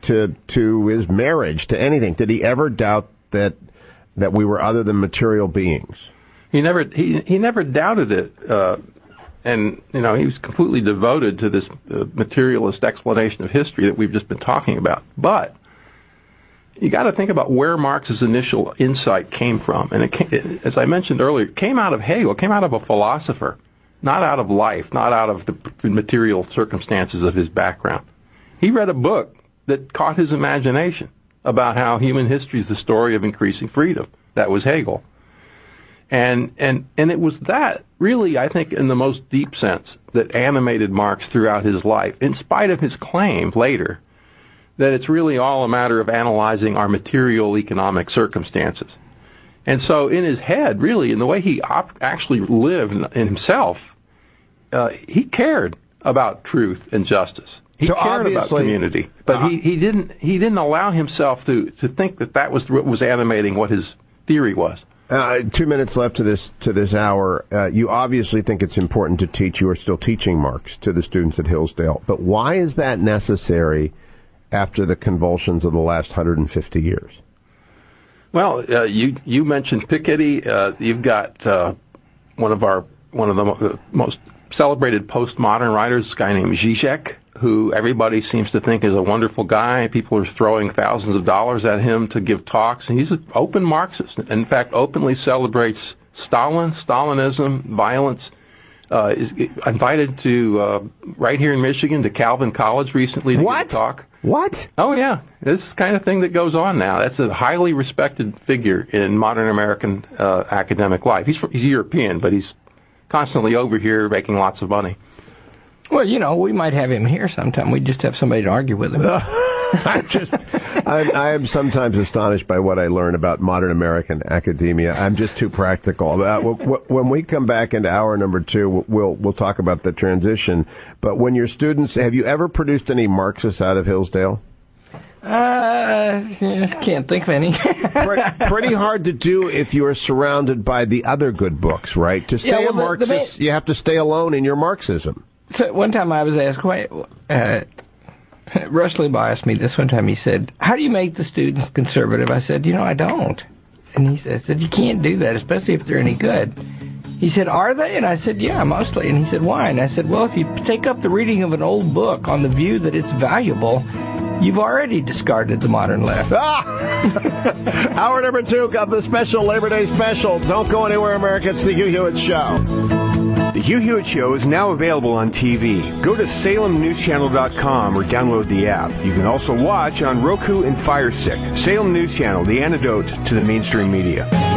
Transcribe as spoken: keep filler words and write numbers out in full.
to to his marriage, to anything? Did he ever doubt that that we were other than material beings? He never he he never doubted it, uh, and you know he was completely devoted to this uh, materialist explanation of history that we've just been talking about. But you got to think about where Marx's initial insight came from, and it, came, it, as I mentioned earlier, it came out of Hegel, it came out of a philosopher, not out of life, not out of the material circumstances of his background. He read a book that caught his imagination about how human history is the story of increasing freedom. That was Hegel. And and and it was that, really, I think, in the most deep sense, that animated Marx throughout his life, in spite of his claim later that it's really all a matter of analyzing our material economic circumstances. And so in his head, really, in the way he op- actually lived in himself, uh, he cared about truth and justice. He so cared about community, but uh, he, he didn't he didn't allow himself to, to think that that was what was animating what his theory was. Uh, two minutes left to this to this hour. Uh, you obviously think it's important to teach. You are still teaching Marx to the students at Hillsdale, but why is that necessary after the convulsions of the last one hundred fifty years? Well, uh, you you mentioned Piketty. Uh, you've got uh, one of our one of the mo- most celebrated postmodern writers, a guy named Zizek, who everybody seems to think is a wonderful guy. People are throwing thousands of dollars at him to give talks, and he's an open Marxist. In fact, openly celebrates Stalin, Stalinism, violence. Uh, is invited to uh, right here in Michigan to Calvin College recently to what? give a talk. What? Oh yeah, this is the kind of thing that goes on now. That's a highly respected figure in modern American uh, academic life. He's he's European, but he's constantly over here making lots of money. Well, you know, we might have him here sometime. We just have somebody to argue with him. I'm just, I'm, I am sometimes astonished by what I learn about modern American academia. I'm just too practical. Uh, when we come back into hour number two, we'll we'll talk about the transition. But when your students, have you ever produced any Marxists out of Hillsdale? Uh, can't think of any. Pretty hard to do if you are surrounded by the other good books, right? To stay yeah, well, a Marxist, the, the main, you have to stay alone in your Marxism. So one time I was asked, why, uh, Rush Limbaugh asked me this one time. He said, how do you make the students conservative? I said, you know, I don't. And he said, I said, you can't do that, especially if they're any good. He said, are they? And I said, yeah, mostly. And he said, why? And I said, well, if you take up the reading of an old book on the view that it's valuable, you've already discarded the modern left. Ah! Hour number two of the special Labor Day special. Don't go anywhere, America. It's the Hugh Hewitt Show. The Hugh Hewitt Show is now available on T V. Go to Salem News Channel dot com or download the app. You can also watch on Roku and Fire Stick. Salem News Channel, the antidote to the mainstream media.